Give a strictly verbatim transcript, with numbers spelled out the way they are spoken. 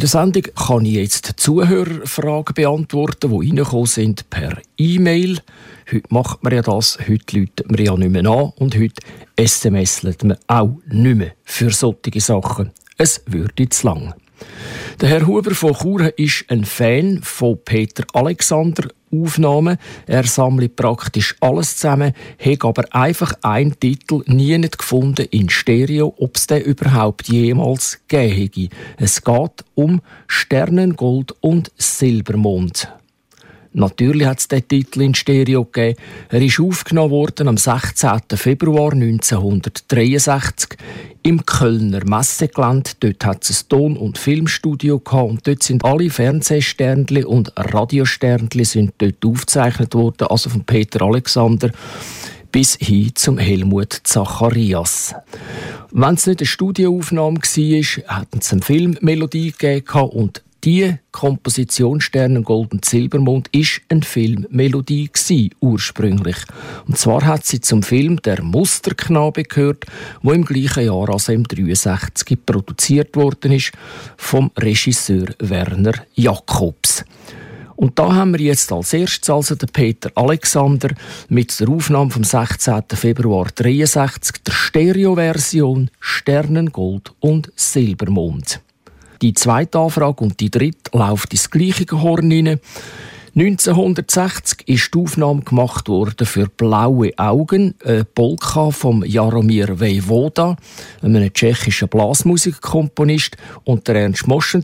der Sendung kann ich jetzt Zuhörerfragen beantworten, die reingekommen sind per E-Mail. Heute macht man ja das, heute läutet man ja nicht mehr an und heute S M S-let man auch nicht mehr für solche Sachen. Es würde zu lang. Der Herr Huber von Chur ist ein Fan von Peter Alexander Aufnahmen. Er sammelt praktisch alles zusammen, hat aber einfach einen Titel nie nicht gefunden in Stereo, ob es den überhaupt jemals gegeben hätte. Es geht um Sternengold und Silbermond. Natürlich hat es diesen Titel in Stereo gegeben. Er ist aufgenommen worden am sechzehnten Februar neunzehnhundertdreiundsechzig im Kölner Messegelände. Dort hat es ein Ton- und Filmstudio gehabt und dort sind alle Fernsehsternli und Radiosternli sind dort aufgezeichnet worden, also von Peter Alexander bis hin zum Helmut Zacharias. Wenn es nicht eine Studioaufnahme war, hatten es eine Filmmelodie gegeben und die Komposition Sternengold und Silbermond ist eine Filmmelodie gsi, ursprünglich. Und zwar hat sie zum Film «Der Musterknabe» gehört, wo im gleichen Jahr, also im dreiundsechzig, produziert worden ist vom Regisseur Werner Jacobs. Und da haben wir jetzt als erstes also den Peter Alexander mit der Aufnahme vom sechzehnten Februar dreiundsechzig, der Stereoversion «Sternengold und Silbermond». Die zweite Anfrage und die dritte läuft ins gleiche Horn hinein. neunzehnhundertsechzig ist die Aufnahme gemacht worden für «Blaue Augen», eine Polka vom Jaromír Vejvoda, einem tschechischen Blasmusikkomponist, und der Ernst Moschenz